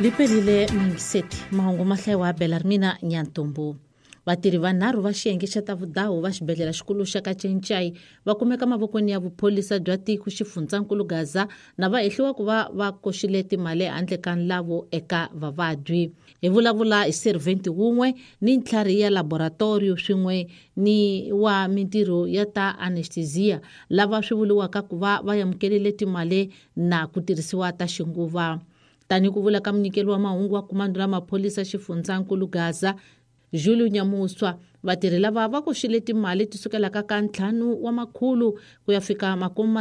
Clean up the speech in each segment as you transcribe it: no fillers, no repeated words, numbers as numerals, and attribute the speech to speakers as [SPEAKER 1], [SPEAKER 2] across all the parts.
[SPEAKER 1] lipelile mingiseti mahungu mahlayi wa belar mina nyantumbu vatirhi vanharhu va xiyenge xa ta vudawu va xibedhlele xikulu xa ka Cencayi va kumeka mavokweni ya vupholisa bya tiko xifundzankulu Gaza na va hehliwa ku va koxile timali handle ka nlavo eka vavabyi. Hi vulavula hi serventi wun'we ni ntlhari ya laboratorio swin'we ni wa mintirho ya ta anesthesia lava swi vuliwaka ku va yamukelile timali na ku tirhisiwa ta xinguva. Tani ku vula ka munyikeli wa mahungu wa komando ra mapholisa xifundzankulu Gaza Juliu Nyamuswa, vatirhi lava va koxile timali tisukela ka 500 ku ya fika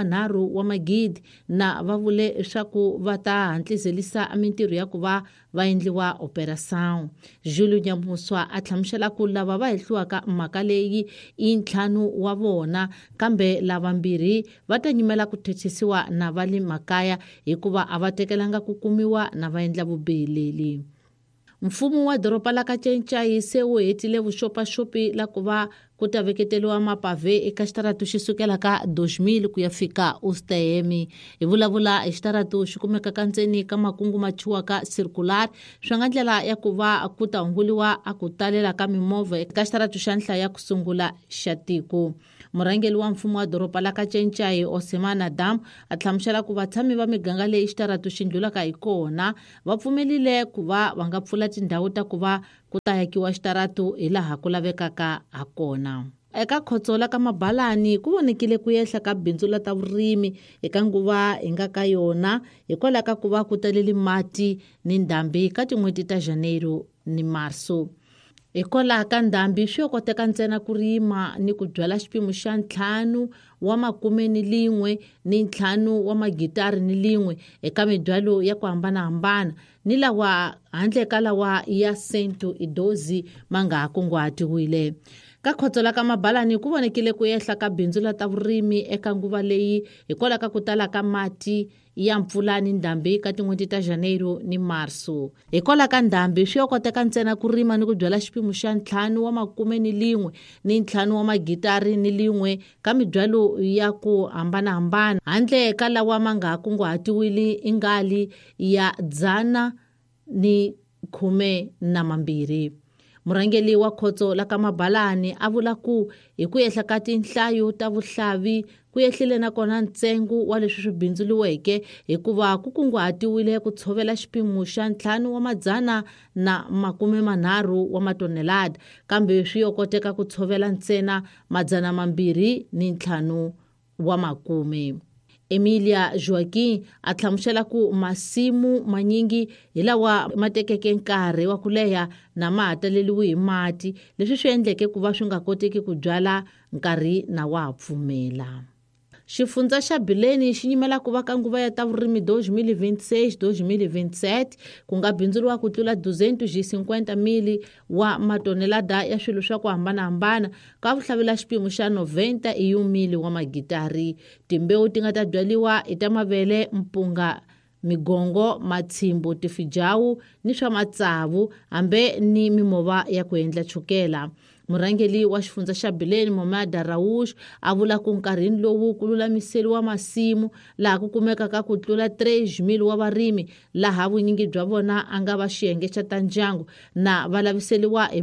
[SPEAKER 1] 30 na va vule leswaku va ta hantliselisa mintirho ya ku va endliwa operação. Juliu Nyamuswa a tlhamuxela ku lava va hehliwaka mhaka leyi i 5 wa vona kambe lava 2 va ta nyimela ku thethisiwa na va le makaya hikuva a va tekelanga ku kumiwa na vaendla vubiheleli. Mfumo wa doropa la ka Cencayi se wu hetile vuxopaxopi la ku va ku ta veketeliwa mapave eka xitaratu xi sukela ka 2000 ku ya fika Oosthuizen. Hi vulavula hi xitaratu xi kumekaka ndzeni ka makungu ma chiwaka circular swi nga ndlela ya ku va ku ta hunguliwa a ku talela ka mimovha eka xitaratu xa nhlaya ya ku sungula xa tiko. Murhangeli wa mfumo wa doropa la ka Cencayi Osman Adam a tlhamuxela ku vatshami va miganga leyi xitaratu xi ndlulaka hi kona va pfumelile ku va nga pfula tindhawu ta ku va ku ta yakiwa xitaratu hi laha ku lavekaka ha kona. Eka Khotsola ka Mabalani ku vonekile ku yehla ka bindzu la ta vurimi eka nguva hi nga ka yona hikwalaho ka ku va ku taleli mati ni ndhambi ka tin'hweti ta Janeiro ni Marso. Hikwalaho ka ndhambi swi koteka ntsena ku rima ni ku byala xiphemu xa 5 wa 11 ni 5 wa magitari ni 1 eka mibyalo ya ku hambanahambana ni lawa handle ka lawa ya Sento Idozi ma nga kunguhatiwile. Ka Khotsola ka Mabalani ku vonekile ku yehla ka bindzu la ta vurimi eka nguva leyi hikwalaho ka ku tala ka mati ya mpfula ni ndhambi ka tin'hweti ta Janeiro ni Marso. Hikwalaho ka ndhambi swi koteka ntsena ku rima ni ku byala xiphemu xa 5 wa 11 ni 5 wa magitari ni 1 ka mibyalo ya ku hambanahambana handle ka lawa ma nga kunguhatiwile ingali ya 112. Murhangeli wa Khotsola ka Mabalani a vula ku hi ku yehla ka tinhlayo ta vuhlavi ku yehlile na kona ntsengo wa leswi swi bindzuriweke hikuva ku kunguhatiwile ku tshovela xiphemu xa 530 wa matonelada kambe swi koteka ku tshovela ntsena 205 wa makume. Emilia Joaquim a tlhamuxela ku masimu manyingi hi lawa matekeke nkarhi wa ku leha na mahataleliwi hi mati leswi swi endleke ku va swi nga koteki ku byala nkarhi na wa pfumela. Xifundza xa Bileni xi nyimela ku va ka nguva ya ta vurimi 2026-2027 ku nga bindzuriwa ku tlula 250,000 wa matonelada ya swilo swa ku hambanahambana ka vuhlavela xiphemu xa 90,000 wa magitari. Timbewu ti nga ta byaliwa hi ta mavele, mpunga, migongo, matshimbo, tifijawu ni swa matsavu hambe ni mimova ya ku endla chukela. Murhangeli wa xifundza xa Bileni Mohamed Rawush a vula ku nkarhini lowu ku lulamiseriwa masimu laha ku kumekaka ku tlula 3,000 wa varimi laha vunyingi bya vona a nga va xiyenge xa ta ndyangu na va laviseliwa hi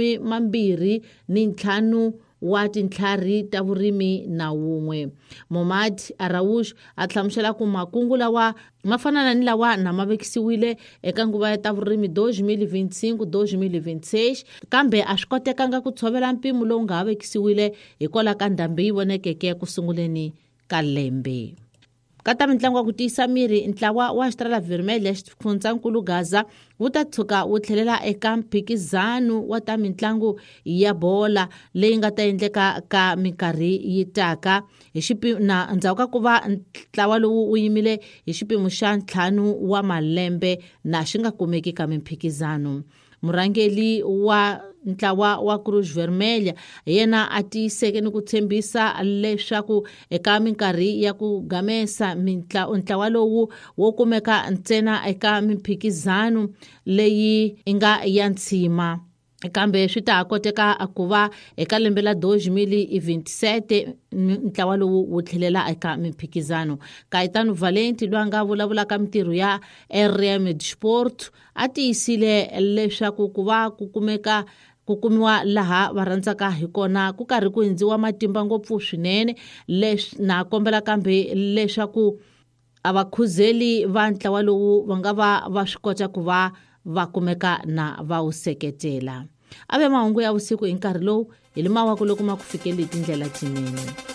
[SPEAKER 1] 25 wa tintlhari ta vurimi na wun'we. Mohamed Rawush a tlhamuxela ku makungu lawa ma fanana ni lawa na ma vekisiwile eka nguva ya ta vurimi 2025-2026 kambe a swi kotekanga ku tshovela mpimo lowu nga vekisiwile hikwalaho ka ndhambi yi vonekeke ku sunguleni ka lembe. Ka ta mitlangu wa ku tiyisa miri ntlawa wa Estrela Vermelha xifundzankulu Gaza wu ta tshuka wu tlhelela eka mphikizano wa ta mitlangu ya bola leyi nga ta endleka ka minkarhi yi taka na ndzhaku ka ku va ntlawa lowu wu yimile hi xiphemu xa 5 wa malembe na xi nga kumeki ka mimphikizano. Murhangeli wa ntlawa wa Cruz Vermelha yena a tiyiseke ni ku tshembisa leswaku eka minkarhi ya ku gamesa ntlawa lowu wo kumeka ntsena eka mimphikizano leyi nga ya ntsima kambe swi ta ha koteka ku va eka lembe la 2027 ntlawa lowu wu tlhelela eka miphikizano. Kaitano Valenti loyi a nga vulavulaka mitirho ya RM Sport a tiyisile leswaku ku va ku kumiwa laha va rhandzaka hi kona ku karhi ku hindziwa matimba ngopfu swinene, leswi na kombela kambe leswaku a vakhuzeli va ntlawa lowu va nga va swi kota ku va kumeka na va wu seketela. Ave mahungu ya vusiku hi nkarhi lowu hi limawaka loko ma ku fikele hi tindlela tinene.